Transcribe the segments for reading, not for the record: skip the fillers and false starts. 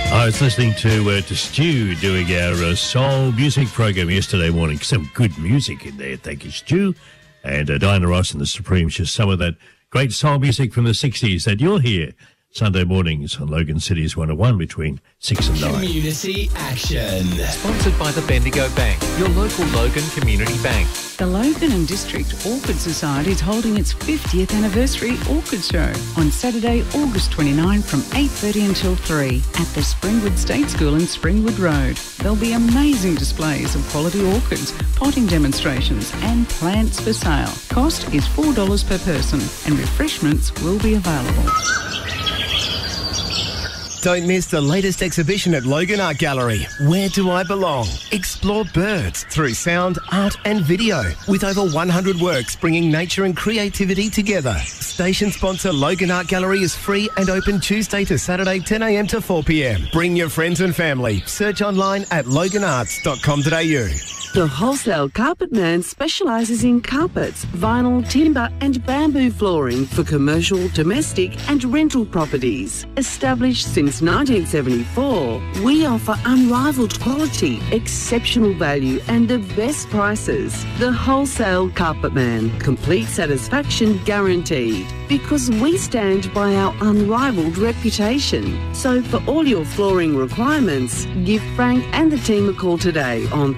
I was listening to Stu doing our soul music program yesterday morning. Some good music in there. Thank you, Stu. And Diana Ross and the Supremes, just some of that great soul music from the 60s that you'll hear Sunday mornings on Logan City's 101 between 6 and 9. Community Action. Sponsored by the Bendigo Bank, your local Logan Community Bank. The Logan and District Orchid Society is holding its 50th anniversary orchid show on Saturday, August 29 from 8:30 until 3 at the Springwood State School in Springwood Road. There'll be amazing displays of quality orchids, potting demonstrations and plants for sale. Cost is $4 per person and refreshments will be available. Don't miss the latest exhibition at Logan Art Gallery, Where Do I Belong? Explore birds through sound, art and video with over 100 works bringing nature and creativity together. Station sponsor Logan Art Gallery is free and open Tuesday to Saturday 10 a.m. to 4 p.m. Bring your friends and family. Search online at loganarts.com.au. The Wholesale Carpet Man specialises in carpets, vinyl, timber and bamboo flooring for commercial, domestic and rental properties. Established since 1974, we offer unrivalled quality, exceptional value and the best prices. The Wholesale Carpet Man. Complete satisfaction guaranteed. Because we stand by our unrivalled reputation. So for all your flooring requirements, give Frank and the team a call today on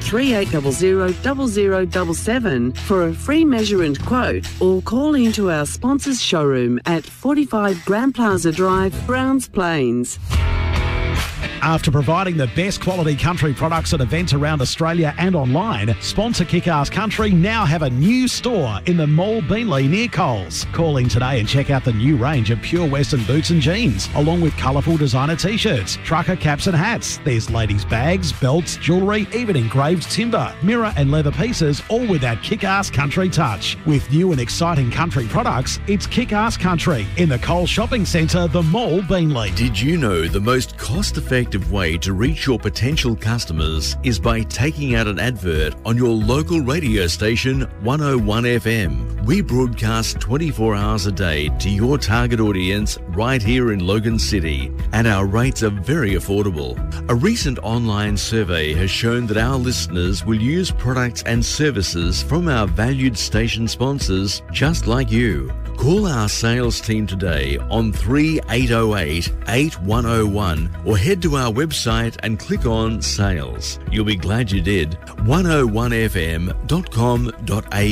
38000077 for a free measure and quote, or call into our sponsors showroom at 45 Grand Plaza Drive, Browns Plains. After providing the best quality country products at events around Australia and online, sponsor Kick-Ass Country now have a new store in the Mall Beanley near Coles. Call in today and check out the new range of pure Western boots and jeans, along with colourful designer t-shirts, trucker caps and hats. There's ladies' bags, belts, jewellery, even engraved timber, mirror and leather pieces, all with that Kick-Ass Country touch. With new and exciting country products, it's Kick-Ass Country in the Coles Shopping Centre, the Mall Beanley. Did you know the most cost-effective way to reach your potential customers is by taking out an advert on your local radio station 101 FM. We broadcast 24 hours a day to your target audience right here in Logan City, and our rates are very affordable. A recent online survey has shown that our listeners will use products and services from our valued station sponsors just like you. Call our sales team today on 3808 8101 or head to our website and click on Sales. You'll be glad you did. 101fm.com.au